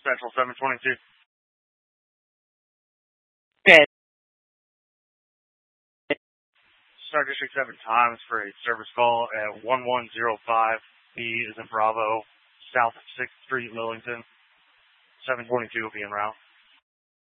Central 722. Okay. Star District 7 Times for a service call at 1105 B is in Bravo, South 6th Street, Lillington. 722 will be en route.